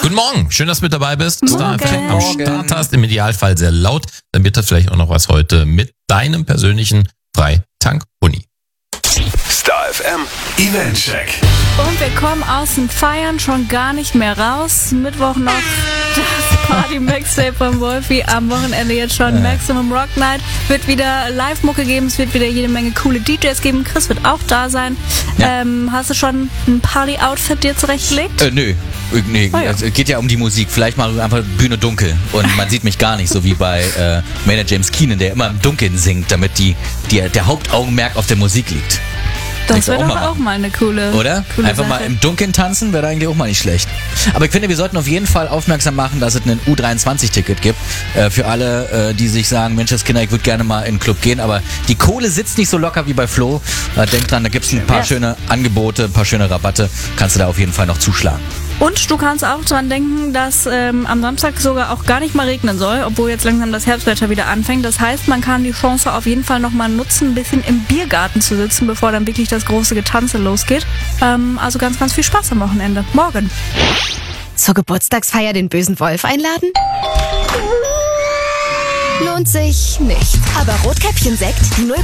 Guten Morgen, schön, dass du mit dabei bist. Morgen. Star FM am Start hast, im Idealfall sehr laut. Dann wird das vielleicht auch noch was heute mit deinem persönlichen Freitank-Uni. Star FM Eventcheck. Und wir kommen aus dem Feiern schon gar nicht mehr raus. Mittwoch noch das Party-Mixtape von Wolfi. Am Wochenende jetzt schon Maximum Rock Night. Wird wieder Live-Mucke geben. Es wird wieder jede Menge coole DJs geben. Chris wird auch da sein. Ja. Hast du schon ein Party-Outfit dir zurechtgelegt? Nö. Oh ja. Es geht ja um die Musik. Vielleicht mal einfach Bühne dunkel und man sieht mich gar nicht, so wie bei Maynard James Keenan, der immer im Dunkeln singt, damit der Hauptaugenmerk auf der Musik liegt. Das wäre auch doch mal auch mal eine coole Oder? coole Einfach mal Sache. im Dunkeln tanzen, wäre eigentlich auch mal nicht schlecht. Aber ich finde, wir sollten auf jeden Fall aufmerksam machen, dass es ein U23-Ticket gibt. Für alle, die sich sagen, Mensch, das Kinder, ich würde gerne mal in den Club gehen, aber die Kohle sitzt nicht so locker wie bei Flo. Denkt dran, da gibt es ein paar schöne Angebote, ein paar schöne Rabatte. Kannst du da auf jeden Fall noch zuschlagen. Und du kannst auch dran denken, dass am Samstag sogar auch gar nicht mal regnen soll, obwohl jetzt langsam das Herbstwetter wieder anfängt. Das heißt, man kann die Chance auf jeden Fall nochmal nutzen, ein bisschen im Biergarten zu sitzen, bevor dann wirklich das große Getanze losgeht. Also ganz, ganz viel Spaß am Wochenende. Morgen. Zur Geburtstagsfeier den bösen Wolf einladen? Lohnt sich nicht. Aber Rotkäppchen-Sekt, die